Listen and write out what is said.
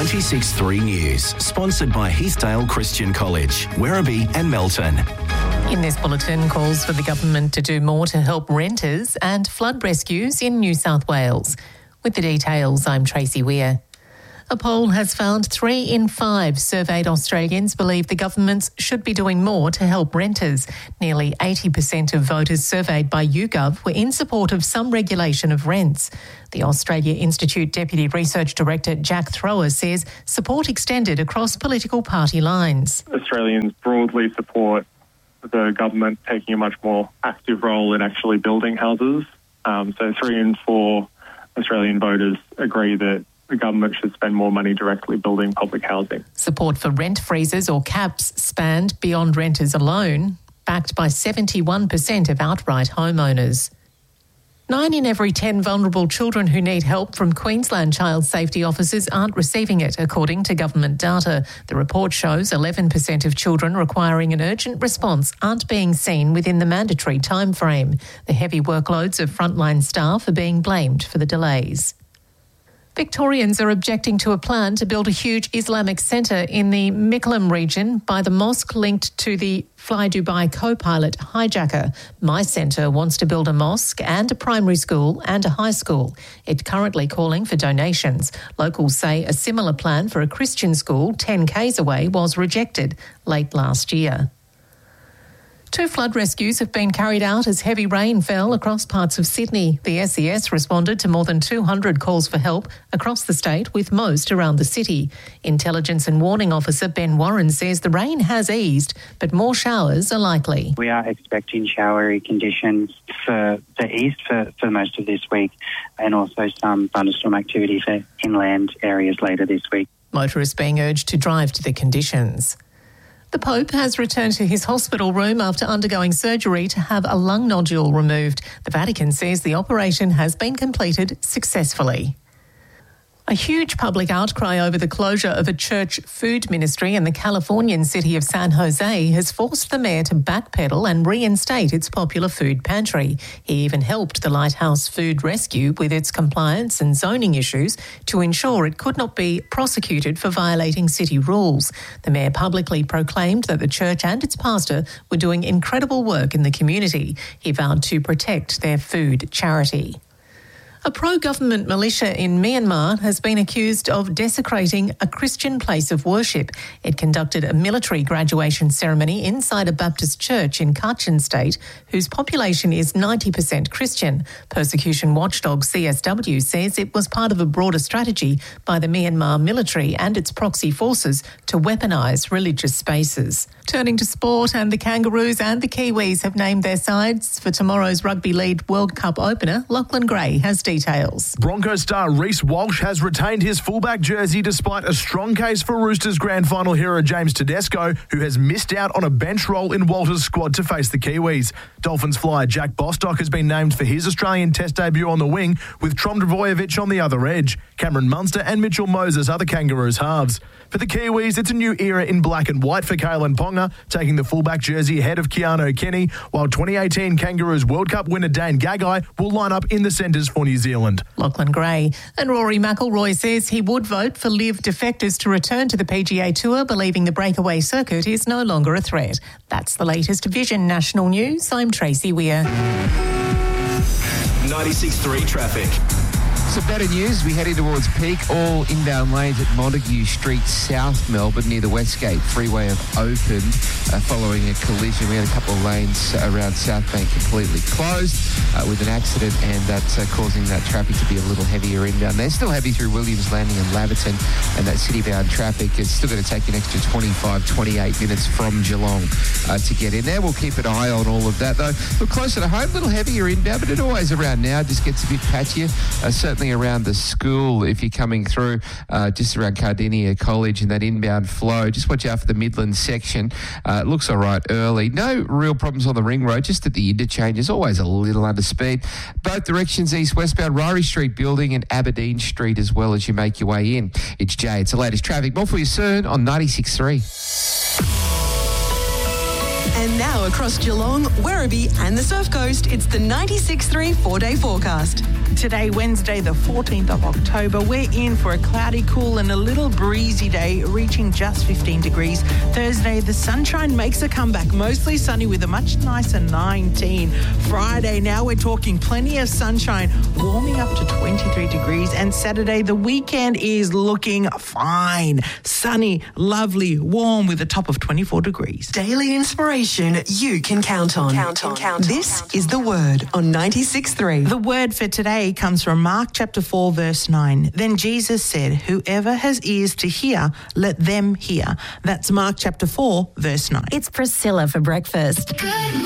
96.3 News, sponsored by Heathdale Christian College, Werribee and Melton. In this bulletin, calls for the government to do more to help renters and flood rescues in New South Wales. With the details, I'm Tracy Weir. A poll has found 3 in 5 surveyed Australians believe the governments should be doing more to help renters. Nearly 80% of voters surveyed by YouGov were in support of some regulation of rents. The Australia Institute Deputy Research Director Jack Thrower says support extended across political party lines. Australians broadly support the government taking a much more active role in actually building houses. So 3 in 4 Australian voters agree that the government should spend more money directly building public housing. Support for rent freezes or caps spanned beyond renters alone, backed by 71% of outright homeowners. 9 in every 10 vulnerable children who need help from Queensland child safety officers aren't receiving it, according to government data. The report shows 11% of children requiring an urgent response aren't being seen within the mandatory timeframe. The heavy workloads of frontline staff are being blamed for the delays. Victorians are objecting to a plan to build a huge Islamic centre in the Mickleham region by the mosque linked to the Fly Dubai co-pilot hijacker. My Centre wants to build a mosque and a primary school and a high school. It's currently calling for donations. Locals say a similar plan for a Christian school 10 k's away was rejected late last year. 2 flood rescues have been carried out as heavy rain fell across parts of Sydney. The SES responded to more than 200 calls for help across the state, with most around the city. Intelligence and Warning Officer Ben Warren says the rain has eased, but more showers are likely. We are expecting showery conditions for the east for most of this week, and also some thunderstorm activity for inland areas later this week. Motorists being urged to drive to the conditions. The Pope has returned to his hospital room after undergoing surgery to have a lung nodule removed. The Vatican says the operation has been completed successfully. A huge public outcry over the closure of a church food ministry in the Californian city of San Jose has forced the mayor to backpedal and reinstate its popular food pantry. He even helped the Lighthouse Food Rescue with its compliance and zoning issues to ensure it could not be prosecuted for violating city rules. The mayor publicly proclaimed that the church and its pastor were doing incredible work in the community. He vowed to protect their food charity. A pro-government militia in Myanmar has been accused of desecrating a Christian place of worship. It conducted a military graduation ceremony inside a Baptist church in Kachin State, whose population is 90% Christian. Persecution watchdog CSW says it was part of a broader strategy by the Myanmar military and its proxy forces to weaponise religious spaces. Turning to sport, and the Kangaroos and the Kiwis have named their sides for tomorrow's Rugby League World Cup opener. Lachlan Gray has details. Broncos star Reece Walsh has retained his fullback jersey despite a strong case for Roosters grand final hero James Tedesco, who has missed out on a bench role in Walter's squad to face the Kiwis. Dolphins flyer Jack Bostock has been named for his Australian Test debut on the wing, with Trom Drvojevic on the other edge. Cameron Munster and Mitchell Moses are the Kangaroos halves. For the Kiwis, it's a new era in black and white for Kalen Ponga, taking the fullback jersey ahead of Keanu Kenny, while 2018 Kangaroos World Cup winner Dane Gagai will line up in the centres for New Zealand. Lachlan Gray. And Rory McIlroy says he would vote for LIV defectors to return to the PGA Tour, believing the breakaway circuit is no longer a threat. That's the latest Vision National News. I'm Tracy Weir. 96.3 traffic. Some better news. We heading towards peak. All inbound lanes at Montague Street, South Melbourne, near the Westgate Freeway have opened following a collision. We had a couple of lanes around South Bank completely closed with an accident, and that's causing that traffic to be a little heavier inbound. They're still heavy through Williams Landing and Laverton, and that city-bound traffic is still going to take an extra 25, 28 minutes from Geelong to get in there. We'll keep an eye on all of that, though. Look, closer to home, a little heavier inbound, but it always around now just gets a bit patchier. Certainly around the school, if you're coming through just around Cardinia College and that inbound flow, just watch out for the Midlands section. It looks all right early. No real problems on the ring road, just at the interchange. It's always a little under speed. Both directions, east-westbound, Ryrie Street building and Aberdeen Street as well as you make your way in. It's Jay. It's the latest traffic. More for you soon on 96.3. And now across Geelong, Werribee and the Surf Coast, it's the 96.3 4-day forecast. Today, Wednesday, the 14th of October, we're in for a cloudy, cool and a little breezy day, reaching just 15 degrees. Thursday, the sunshine makes a comeback, mostly sunny with a much nicer 19. Friday, now we're talking plenty of sunshine, warming up to 23 degrees. And Saturday, the weekend is looking fine. Sunny, lovely, warm with a top of 24 degrees. Daily inspiration you can count on. This is The Word on 96.3. The word for today comes from Mark chapter 4, verse 9. Then Jesus said, whoever has ears to hear, let them hear. That's Mark chapter 4, verse 9. It's Priscilla for breakfast.